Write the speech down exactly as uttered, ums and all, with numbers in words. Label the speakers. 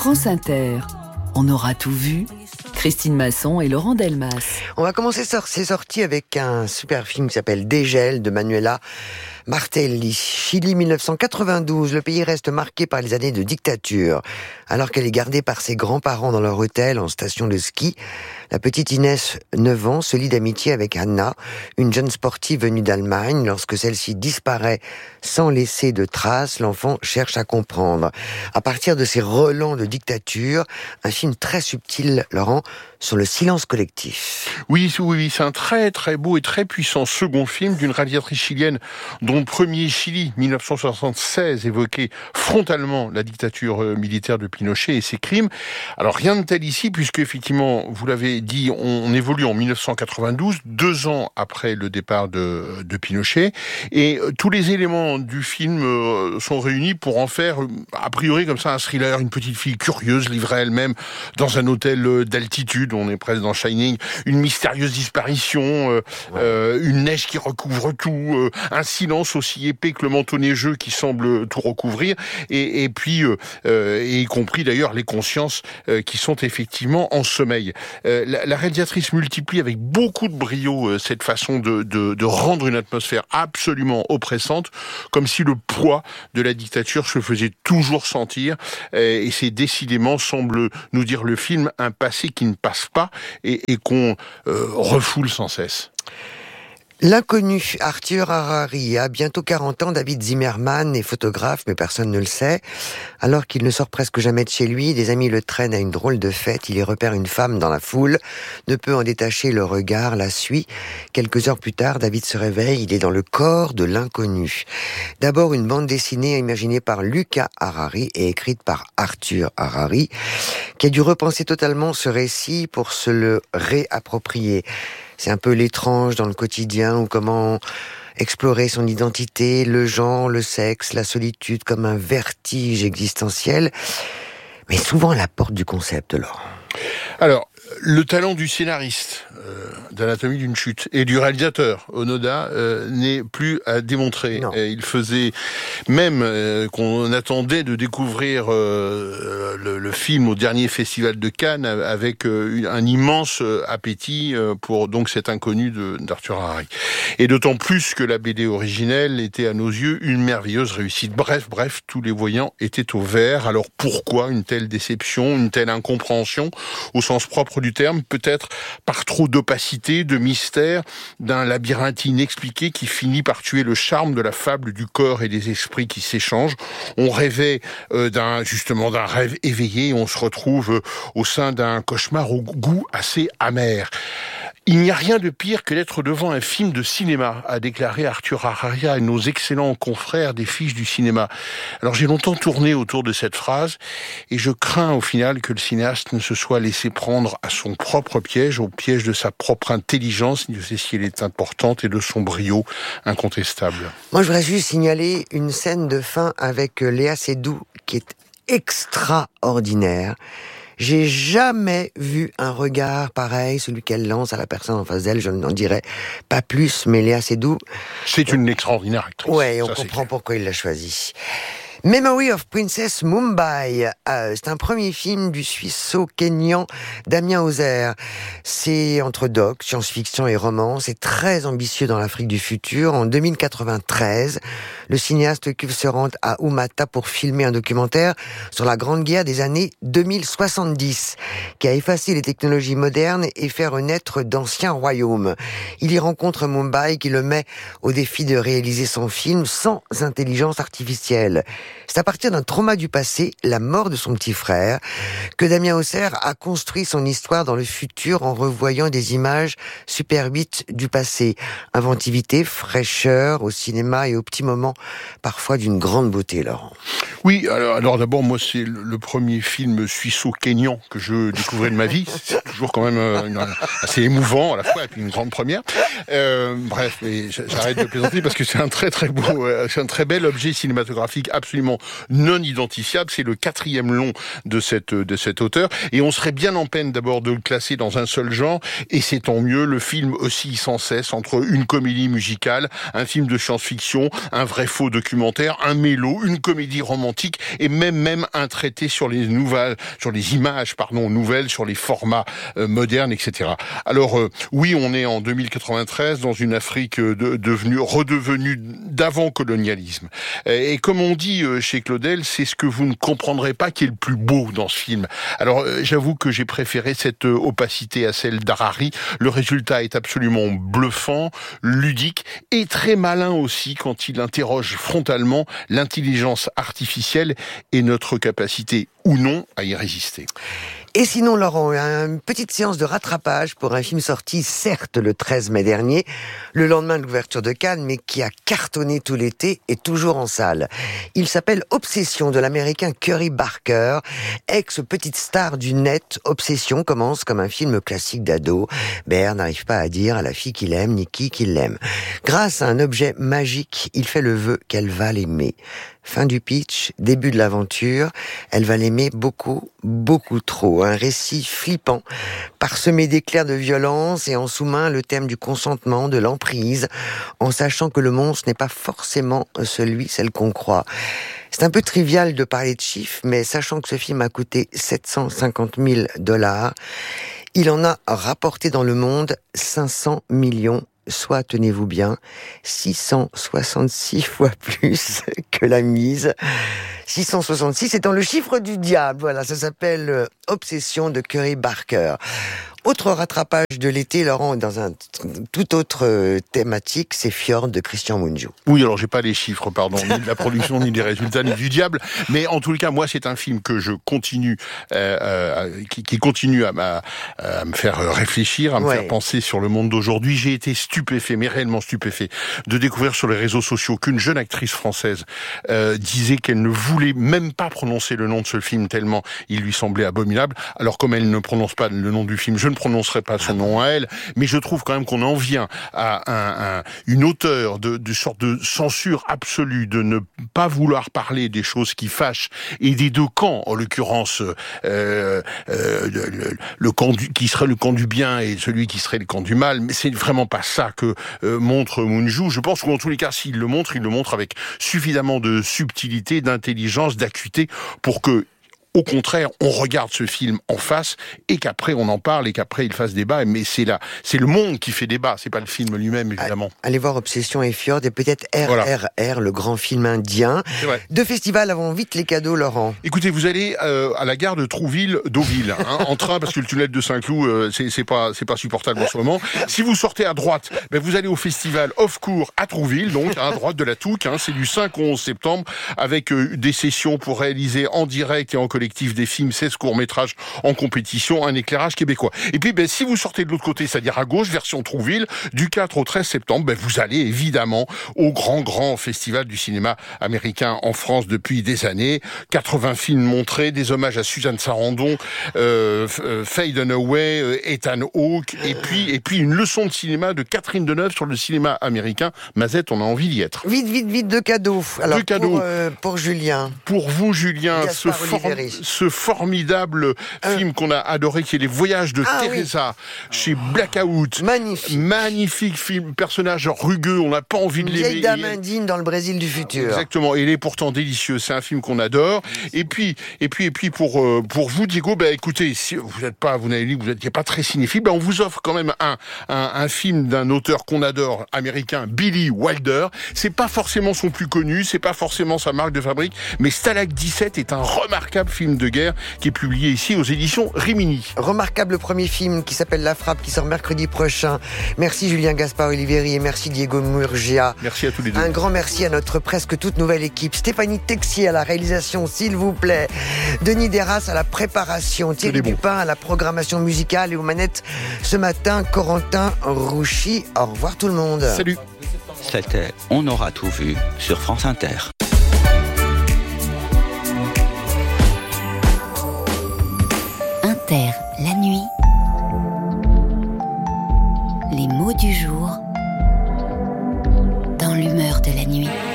Speaker 1: France Inter. On aura tout vu. Christine Masson et Laurent Delmas.
Speaker 2: On va commencer ces sorties avec un super film qui s'appelle Dégel de Manuela Martelli. Chili mille neuf cent quatre-vingt-douze, le pays reste marqué par les années de dictature. Alors qu'elle est gardée par ses grands-parents dans leur hôtel en station de ski, la petite Inès, neuf ans, se lie d'amitié avec Anna, une jeune sportive venue d'Allemagne. Lorsque celle-ci disparaît sans laisser de traces, l'enfant cherche à comprendre. À partir de ces relents de dictature, un film très subtil, Laurent, sur le silence collectif.
Speaker 3: Oui, oui, oui, c'est un très très beau et très puissant second film d'une réalisatrice chilienne dont le premier, Chili, mille neuf cent soixante-seize, évoquait frontalement la dictature militaire de Pinochet et ses crimes. Alors rien de tel ici, puisque effectivement, vous l'avez dit, on évolue en mille neuf cent quatre-vingt-douze, deux ans après le départ de, de Pinochet, et tous les éléments du film sont réunis pour en faire, a priori comme ça, un thriller, une petite fille curieuse livrée elle-même dans un hôtel d'altitude, on est presque dans Shining, une mystérieuse disparition, euh, ouais. euh, une neige qui recouvre tout, euh, un silence aussi épais que le manteau neigeux qui semble tout recouvrir, et, et puis, euh, euh, et y compris d'ailleurs les consciences euh, qui sont effectivement en sommeil. Euh, la, la réalisatrice multiplie avec beaucoup de brio euh, cette façon de, de, de rendre une atmosphère absolument oppressante, comme si le poids de la dictature se faisait toujours sentir, euh, et c'est décidément, semble nous dire le film, un passé qui ne passe pas et, et qu'on euh, refoule sans cesse.
Speaker 2: L'inconnu Arthur Harari a bientôt quarante ans. David Zimmerman est photographe, mais personne ne le sait. Alors qu'il ne sort presque jamais de chez lui, des amis le traînent à une drôle de fête. Il y repère une femme dans la foule, ne peut en détacher le regard, la suit. Quelques heures plus tard, David se réveille, il est dans le corps de l'inconnu. D'abord une bande dessinée imaginée par Luca Harari et écrite par Arthur Harari, qui a dû repenser totalement ce récit pour se le réapproprier. C'est un peu l'étrange dans le quotidien, ou comment explorer son identité, le genre, le sexe, la solitude comme un vertige existentiel, mais souvent à la porte du concept, Laurent.
Speaker 3: Alors, le talent du scénariste euh, d'Anatomie d'une chute et du réalisateur Onoda euh, n'est plus à démontrer. Euh, il faisait même euh, qu'on attendait de découvrir euh, le, le film au dernier festival de Cannes avec euh, un immense appétit euh, pour donc cet inconnu de, d'Arthur Harari. Et d'autant plus que la B D originelle était à nos yeux une merveilleuse réussite. Bref, bref, tous les voyants étaient au vert. Alors pourquoi une telle déception, une telle incompréhension au sens propre du terme, peut-être par trop d'opacité, de mystère, d'un labyrinthe inexpliqué qui finit par tuer le charme de la fable du corps et des esprits qui s'échangent. On rêvait euh, d'un, justement d'un rêve éveillé et on se retrouve euh, au sein d'un cauchemar au goût assez amer. Il n'y a rien de pire que d'être devant un film de cinéma, a déclaré Arthur Harari à nos excellents confrères des fiches du cinéma. Alors j'ai longtemps tourné autour de cette phrase et je crains au final que le cinéaste ne se soit laissé prendre à son propre piège, au piège de sa propre intelligence, Dieu sait si elle est importante, et de son brio incontestable.
Speaker 2: Moi je voudrais juste signaler une scène de fin avec Léa Seydoux qui est extraordinaire. J'ai jamais vu un regard pareil, celui qu'elle lance à la personne en face d'elle. Je n'en dirais pas plus, mais Léa Seydoux...
Speaker 3: C'est une extraordinaire actrice.
Speaker 2: Ouais, on
Speaker 3: ça,
Speaker 2: comprend pourquoi il l'a choisie. Memory of Princess Mumbai, euh, c'est un premier film du Suisseau-Kényan Damien Hauser. C'est entre doc, science-fiction et romance. C'est très ambitieux dans l'Afrique du futur. En deux mille quatre-vingt-treize, le cinéaste Cuve se rend à Oumata pour filmer un documentaire sur la Grande Guerre des années deux mille soixante-dix, qui a effacé les technologies modernes et fait renaître d'anciens royaumes. Il y rencontre Mumbai qui le met au défi de réaliser son film sans intelligence artificielle. C'est à partir d'un trauma du passé, la mort de son petit frère, que Damien Hauser a construit son histoire dans le futur en revoyant des images superbites du passé. Inventivité, fraîcheur au cinéma et au petit moment, parfois d'une grande beauté, Laurent.
Speaker 3: Oui, alors, alors d'abord, moi, c'est le, le premier film suisseau-kényan que je découvrais de ma vie. C'est toujours quand même euh, une, assez émouvant à la fois, et puis une grande première. Euh, bref, mais j'arrête de plaisanter parce que c'est un très très beau, euh, c'est un très bel objet cinématographique absolument absolument non identifiable. C'est le quatrième long de cette de cet auteur, et on serait bien en peine d'abord de le classer dans un seul genre, et c'est tant mieux. Le film oscille sans cesse entre une comédie musicale, un film de science-fiction, un vrai faux documentaire, un mélo, une comédie romantique, et même même un traité sur les nouvelles, sur les images, pardon, nouvelles, sur les formats euh, modernes, et cetera. Alors euh, oui, on est en deux mille quatre-vingt-treize dans une Afrique euh, de, devenue, redevenue d'avant-colonialisme. Et comme on dit euh, chez Claudel, c'est ce que vous ne comprendrez pas qui est le plus beau dans ce film. Alors euh, j'avoue que j'ai préféré cette euh, opacité à celle d'Harari. Le résultat est absolument bluffant, ludique et très malin aussi quand il interroge frontalement l'intelligence artificielle et notre capacité ou non à y résister.
Speaker 2: Et sinon, Laurent, une petite séance de rattrapage pour un film sorti, certes, le treize mai dernier, le lendemain de l'ouverture de Cannes, mais qui a cartonné tout l'été et toujours en salle. Il s'appelle Obsession, de l'américain Curry Barker, ex-petite star du net. Obsession commence comme un film classique d'ado. Bear n'arrive pas à dire à la fille qu'il aime, ni qui qu'il l'aime. Grâce à un objet magique, il fait le vœu qu'elle va l'aimer. Fin du pitch, début de l'aventure, elle va l'aimer beaucoup, beaucoup trop. Un récit flippant, parsemé d'éclairs de violence et en sous-main le thème du consentement, de l'emprise, en sachant que le monstre n'est pas forcément celui, celle qu'on croit. C'est un peu trivial de parler de chiffres, mais sachant que ce film a coûté sept cent cinquante mille dollars, il en a rapporté dans le monde cinq cents millions, soit, tenez-vous bien, six cent soixante-six fois plus que la mise. six cent soixante-six étant le chiffre du diable. Voilà, ça s'appelle Obsession de Curry Barker. Autre rattrapage de l'été, Laurent, dans un tout autre thématique, c'est Fjord de Christian Mungiu.
Speaker 3: Oui, alors j'ai pas les chiffres, pardon, ni de la production, ni des résultats, ni du diable, mais en tout cas, moi, c'est un film que je continue, euh, euh, qui, qui continue à, à, à me faire réfléchir, à me ouais. faire penser sur le monde d'aujourd'hui. J'ai été stupéfait, mais réellement stupéfait, de découvrir sur les réseaux sociaux qu'une jeune actrice française euh, disait qu'elle ne voulait même pas prononcer le nom de ce film tellement il lui semblait abominable. Alors comme elle ne prononce pas le nom du film, je ne prononcerai pas son nom à elle, mais je trouve quand même qu'on en vient à un, un, une hauteur de, de sorte de censure absolue, de ne pas vouloir parler des choses qui fâchent, et des deux camps, en l'occurrence euh, euh, le, le camp du, qui serait le camp du bien et celui qui serait le camp du mal, mais c'est vraiment pas ça que euh, montre Mungiu. Je pense qu'en tous les cas, s'il le montre, il le montre avec suffisamment de subtilité, d'intelligence, d'acuité pour que au contraire, on regarde ce film en face et qu'après on en parle et qu'après il fasse débat. Mais c'est là, c'est le monde qui fait débat, c'est pas le film lui-même évidemment.
Speaker 2: Allez voir Obsession et Fjord et peut-être R R R, voilà. Le grand film indien. Deux festivals avant vite les cadeaux, Laurent.
Speaker 3: Écoutez, vous allez euh, à la gare de Trouville-Deauville hein, en train parce que le tunnel de Saint-Cloud euh, c'est, c'est pas c'est pas supportable en ce moment. Si vous sortez à droite, ben vous allez au festival Off-Court à Trouville, donc à droite de la Touque. Hein, c'est du cinq au onze septembre avec euh, des sessions pour réaliser en direct et en collectif des films, seize courts-métrages en compétition, un éclairage québécois. Et puis, ben, si vous sortez de l'autre côté, c'est-à-dire à gauche, version Trouville, du quatre au treize septembre, ben, vous allez évidemment au grand, grand festival du cinéma américain en France depuis des années. quatre-vingts films montrés, des hommages à Suzanne Sarandon, euh, Faye Dunaway, euh, Ethan Hawke, et puis, et puis une leçon de cinéma de Catherine Deneuve sur le cinéma américain. Mazette, on a envie d'y être.
Speaker 2: Vite, vite, vite, deux cadeaux. Alors,
Speaker 3: deux cadeaux.
Speaker 2: Pour, euh, pour Julien.
Speaker 3: Pour vous, Julien, ce, for- ce formidable euh. film qu'on a adoré, qui est Les Voyages de ah, Teresa, oui. chez Blackout.
Speaker 2: Magnifique.
Speaker 3: Magnifique film, personnage rugueux, on n'a pas envie de
Speaker 2: Une
Speaker 3: l'aimer.
Speaker 2: Vieille dame indigne dans le Brésil du futur.
Speaker 3: Exactement, et il est pourtant délicieux, c'est un film qu'on adore. Et puis, et puis, et puis pour, euh, pour vous, Diego, bah, écoutez, si vous n'êtes pas, vous n'avez lu, vous n'êtes pas très cinéphile, bah, on vous offre quand même un, un, un film d'un auteur qu'on adore, américain, Billy Wilder. C'est pas forcément son plus connu, c'est pas forcément sa marque de fabrique, mais Stalag dix-sept est un remarquable film de guerre qui est publié ici aux éditions Rimini.
Speaker 2: Remarquable premier film qui s'appelle La Frappe, qui sort mercredi prochain. Merci Julien Gaspard Oliveri et merci Diego Murgia.
Speaker 3: Merci à tous les deux.
Speaker 2: Un grand merci à notre presque toute nouvelle équipe. Stéphanie Texier à la réalisation, s'il vous plaît. Denis Deras à la préparation. Thierry Dupin à la programmation musicale et aux manettes ce matin, Corentin Rouchy. Au revoir tout le monde.
Speaker 3: Salut.
Speaker 4: C'était On aura tout vu sur France Inter.
Speaker 1: Inter